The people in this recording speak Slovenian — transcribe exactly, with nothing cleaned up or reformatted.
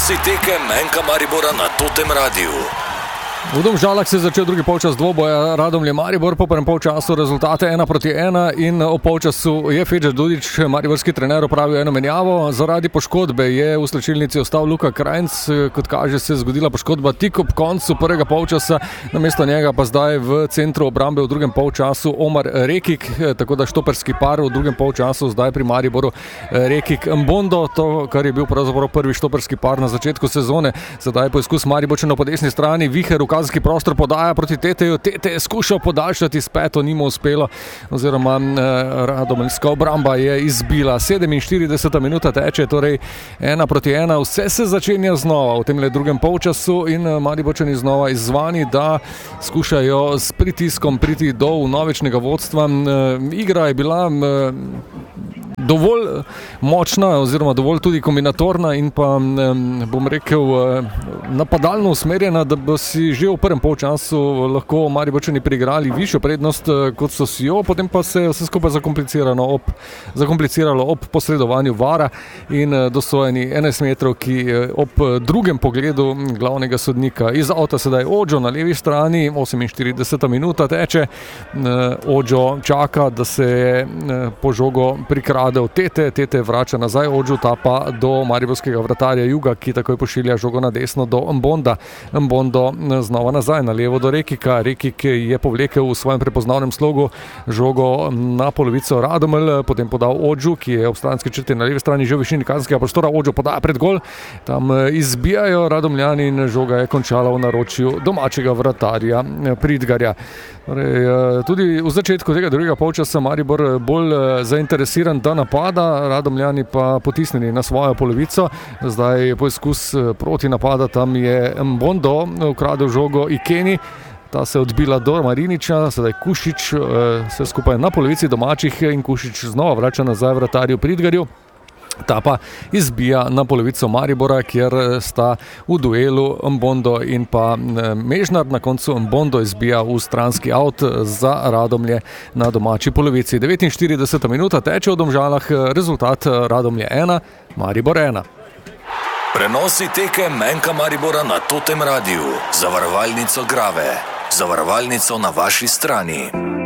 Prenosi tekem Enka Maribora na Totem Radiu. V Domžalah se je začel drugi polčas dvoboja Radomlje Maribor, po prvem polčasu rezultate ena proti ena in o polčasu je Fedžer Dudič, mariborski trener, opravil eno menjavo. Zaradi poškodbe je v slačilnici ostal Luka Krajnc, kot kaže se je zgodila poškodba tik ob koncu prvega polčasa, namesto njega pa zdaj v centru obrambe v drugem polčasu Omar Rekik, tako da štoperski par v drugem polčasu zdaj pri Mariboru Rekik Mbondo, to kar je bil pravzaprav prvi štoperski par na začetku sezone. Zdaj poizkus Mariborčanov po desni strani, Viher v kazenski prostor podaja proti Teteju. Tete je skušal podaljšati, s peto ni mu uspelo, oziroma eh, radomeljska obramba je izbila. sedeminštirideseta minuta teče, torej ena proti ena. Vse se začenja znova v tem le drugem polčasu in Mariborčani znova izzvani, da skušajo s pritiskom priti do vnovičnega vodstva. Eh, igra je bila eh, dovolj močna oziroma dovolj tudi kombinatorna in pa, eh, bom rekel, eh, napadalno usmerjena, da bi si že v prvem polčasu lahko Mariborčani priigrali višjo prednost, kot so si jo, potem pa se je vse skupaj zakompliciralo ob, zakompliciralo ob posredovanju vara in dosojeni enajstmetrovki ob drugem pogledu glavnega sodnika. Iz avta sedaj Ođo na levi strani, oseminštirideseta minuta teče. Ođo čaka, da se po žogo prikrade v Tete, Tete vrača nazaj Ođu, ta pa do mariborskega vratarja Juga, ki takoj pošilja žogo na desno do Mbonda. Mbondo znova nazaj na levo do Rekika. Rekik je povlekel v svojem prepoznavnem slogu žogo na polovico Radomelj, potem podal Ođu, ki je ob stranski črti na levi strani že v višini kazenskega prostora. Ođo podaja pred gol, tam izbijajo Radomljani in žoga je končala v naročju domačega vratarja Pridgarja. Torej, tudi v začetku tega drugega polčasa Maribor bolj zainteresiran, da napada, Radomljani pa potisnjeni na svojo polovico. Zdaj poizkus proti napada, tam je Mbondo ukradel žogo Ikeni, ta se je odbila do Mariniča, sedaj Kušič, vse skupaj na polovici domačih in Kušič znova vrača nazaj vratarju Pridgarju. Ta pa izbija na polovico Maribora, kjer sta v duelu Mbondo in pa Mežnar. Na koncu Mbondo izbija v stranski avt za Radomlje na domači polovici. devetinštirideseta minuta teče v Domžalah, rezultat Radomlje ena, Maribor ena. Prenosi tekem Enka Maribora na Totem Radiu. Zavarovalnico Grave. Zavarovalnico na vaši strani.